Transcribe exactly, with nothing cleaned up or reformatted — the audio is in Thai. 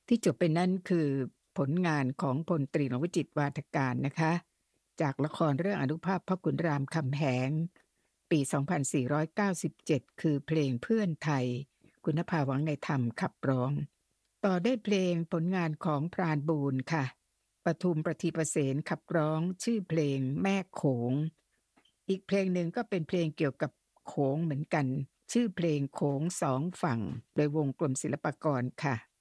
ที่จบไปนั่นคือผลงานของพลตรีหลวงวิจิตรวาทการนะคะจากละครเรื่องอนุภาพพระขุนรามคำแหงปีสองพันสี่ร้อยเก้าสิบเจ็ดคือเพลงเพื่อนไทยคุณภาหวังในธรรมขับร้องต่อได้เพลงผลงานของพรานบูรณ์ค่ะปทุมประทีประเสนขับร้องชื่อเพลงแม่โขงอีกเพลงหนึ่งก็เป็นเพลงเกี่ยวกับโขงเหมือนกันชื่อเพลงโขงสองฝั่งโดยวงกลมศิลปากรค่ะ